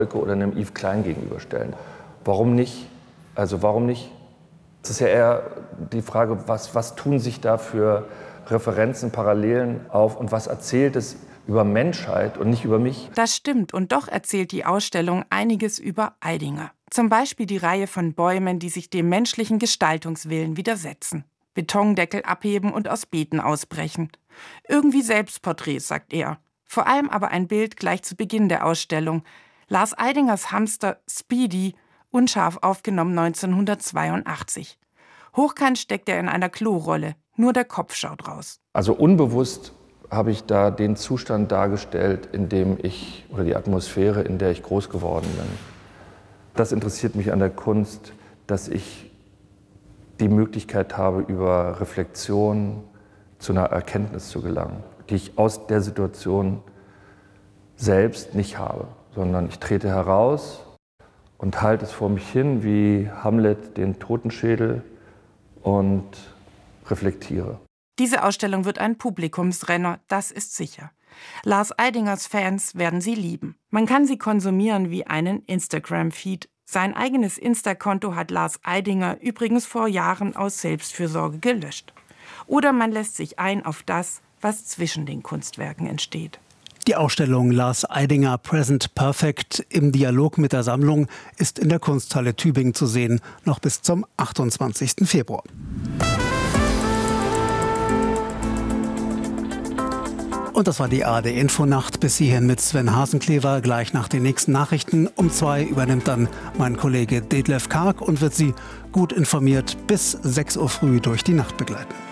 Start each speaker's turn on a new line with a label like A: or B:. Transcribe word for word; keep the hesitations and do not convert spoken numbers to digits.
A: oder einem Yves Klein gegenüberstellen. Warum nicht? Also warum nicht? Es ist ja eher die Frage, was, was tun sich da für Referenzen, Parallelen auf und was erzählt es über Menschheit und nicht über mich?
B: Das stimmt, und doch erzählt die Ausstellung einiges über Eidinger. Zum Beispiel die Reihe von Bäumen, die sich dem menschlichen Gestaltungswillen widersetzen. Betondeckel abheben und aus Beeten ausbrechen. Irgendwie Selbstporträts, sagt er. Vor allem aber ein Bild gleich zu Beginn der Ausstellung. Lars Eidingers Hamster Speedy, unscharf aufgenommen neunzehnhundertzweiundachtzig. Hochkant steckt er in einer Klorolle, nur der Kopf schaut raus.
A: Also unbewusst habe ich da den Zustand dargestellt, in dem ich, oder die Atmosphäre, in der ich groß geworden bin. Das interessiert mich an der Kunst, dass ich die Möglichkeit habe, über Reflexion zu einer Erkenntnis zu gelangen, die ich aus der Situation selbst nicht habe, sondern ich trete heraus und halte es vor mich hin wie Hamlet den Totenschädel und reflektiere.
B: Diese Ausstellung wird ein Publikumsrenner, das ist sicher. Lars Eidingers Fans werden sie lieben. Man kann sie konsumieren wie einen Instagram-Feed. Sein eigenes Insta-Konto hat Lars Eidinger übrigens vor Jahren aus Selbstfürsorge gelöscht. Oder man lässt sich ein auf das, was zwischen den Kunstwerken entsteht.
C: Die Ausstellung Lars Eidinger Present Perfect im Dialog mit der Sammlung ist in der Kunsthalle Tübingen zu sehen, noch bis zum achtundzwanzigsten Februar. Und das war die A R D-Infonacht. Bis hierhin mit Sven Hasenklever. Gleich nach den nächsten Nachrichten um zwei übernimmt dann mein Kollege Detlef Karg und wird Sie gut informiert bis sechs Uhr früh durch die Nacht begleiten.